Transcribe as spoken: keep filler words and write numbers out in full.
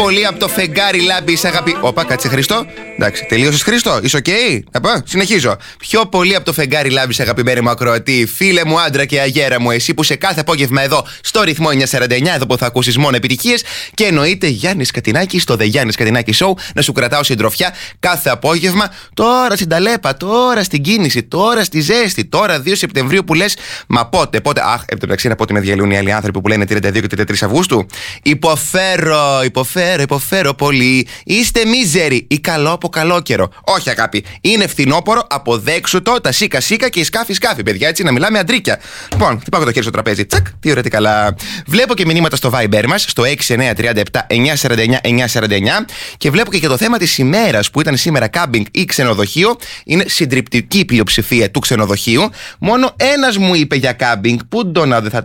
πολύ από το φεγγάρι λάμπεις αγάπη. Όπα, κάτσε Χριστό. Εντάξει, τελείωσες Χριστό. Είσαι οκ. Okay? Συνεχίζω. Πιο πολύ από το φεγγάρι λάμπεις αγαπημένη μου ακροατή, φίλε μου άντρα και αγέρα μου, εσύ που σε κάθε απόγευμα εδώ στο ρυθμό εννιακόσια σαράντα εννιά, εδώ που θα ακούσεις μόνο επιτυχίες. Και εννοείται Γιάννης Κατινάκης στο The Γιάννης Κατινάκη Show να σου κρατάω συντροφιά κάθε απόγευμα. Τώρα στην ταλέπα, τώρα στην κίνηση, τώρα στη ζέστη, τώρα δύο Σεπτεμβρίου που λες μα πότε, πότε. Αχ, επί το μεταξύ να πω ότι με διαλύουν οι άλλοι άνθρωποι που λένε τριάντα δύο και τριάντα τρεις Αυγούστου. Υποφέρω, υποφέρω, υποφέρω πολύ. Είστε μίζεροι ή καλό από καλό καιρό. Όχι αγάπη, είναι φθινόπορο, αποδέξου το, τα σίκα σίκα και η σκάφη σκάφη, παιδιά, έτσι να μιλάμε αντρίκια. Λοιπόν, χτυπάω το χέρι στο τραπέζι. Τσακ, τι ωραία, τι καλά. Βλέπω και μηνύματα στο Viber μας, στο έξι εννιά τρία επτά εννιά σαράντα εννιά εννιά σαράντα εννιά και βλέπω και για το θέμα της ημέρας που ήταν σήμερα κάμπινγκ ή ξενοδοχείο. Είναι συντριπτική πλειοψηφία του ξενοδοχείου. Μόνο ένας μου είπε για κάμπινγκ, που ντονα δεν θα